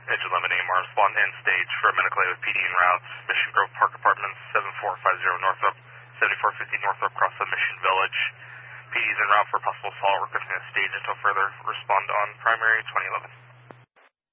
Engine 11 AMR, respond to end stage for a medical aid with PD en route. Mission Grove Park Apartments, 7450 Northrop, 7450 Northrop, cross the Mission Village. PD is en route for possible assault, requesting a stage until further. Respond on primary 2011.